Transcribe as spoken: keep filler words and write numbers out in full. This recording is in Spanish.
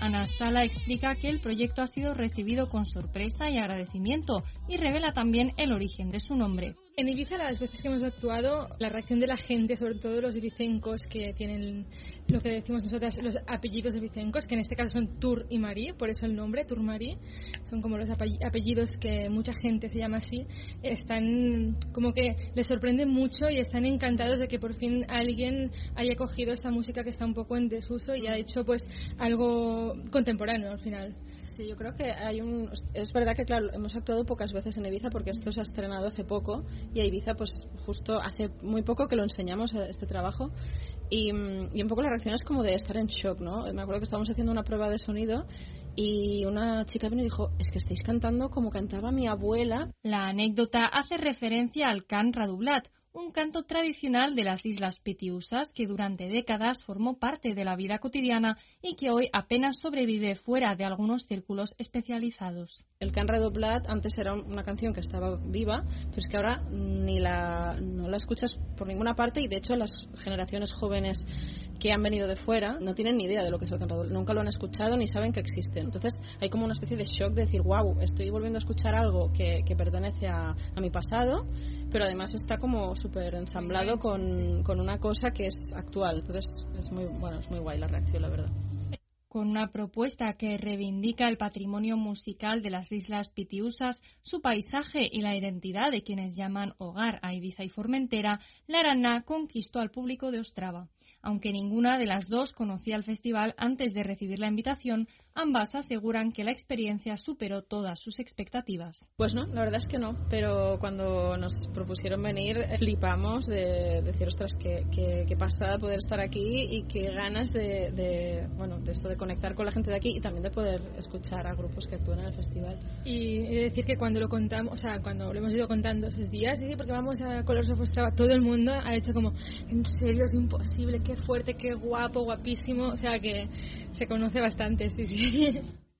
Ana Sala explica que el proyecto ha sido recibido con sorpresa y agradecimiento y revela también el origen de su nombre. En Ibiza, las veces que hemos actuado, la reacción de la gente, sobre todo los ibicencos que tienen lo que decimos nosotras, los apellidos ibicencos, que en este caso son Tur y Marí, por eso el nombre, Tur Marí, son como los apellidos que mucha gente se llama así, están como que les sorprende mucho y están encantados de que por fin alguien haya cogido esta música que está un poco en desuso y ha hecho pues algo contemporáneo al final. Sí, yo creo que hay un... Es verdad que, claro, hemos actuado pocas veces en Ibiza porque esto se ha estrenado hace poco y a Ibiza, pues, justo hace muy poco que lo enseñamos, este trabajo, y, y un poco la reacción es como de estar en shock, ¿no? Me acuerdo que estábamos haciendo una prueba de sonido y una chica vino y dijo, es que estáis cantando como cantaba mi abuela. La anécdota hace referencia al cant redoblat, un canto tradicional de las Islas Pitiusas que durante décadas formó parte de la vida cotidiana y que hoy apenas sobrevive fuera de algunos círculos especializados. El cant redoblat antes era una canción que estaba viva, pero es que ahora ni la, no la escuchas por ninguna parte y de hecho las generaciones jóvenes que han venido de fuera no tienen ni idea de lo que es el cant redoblat, nunca lo han escuchado ni saben que existe. Entonces hay como una especie de shock de decir, wow, estoy volviendo a escuchar algo que, que pertenece a, a mi pasado, pero además está como súper ensamblado con, con una cosa que es actual. Entonces es muy, bueno, es muy guay la reacción, la verdad. Con una propuesta que reivindica el patrimonio musical de las Islas Pitiusas, su paisaje y la identidad de quienes llaman hogar a Ibiza y Formentera, la Arana conquistó al público de Ostrava. Aunque ninguna de las dos conocía el festival antes de recibir la invitación, ambas aseguran que la experiencia superó todas sus expectativas. Pues no, la verdad es que no, pero cuando nos propusieron venir flipamos de decir, ostras, qué, qué, qué pasada poder estar aquí y qué ganas de, de, bueno, de esto de conectar con la gente de aquí y también de poder escuchar a grupos que actúan en el festival. Y he de decir que cuando lo contamos, o sea, cuando lo hemos ido contando esos días, ¿sí? Porque vamos a Colors of Ostrava, todo el mundo ha hecho como, en serio, es imposible, qué fuerte, qué guapo, guapísimo, o sea que se conoce bastante, sí, sí.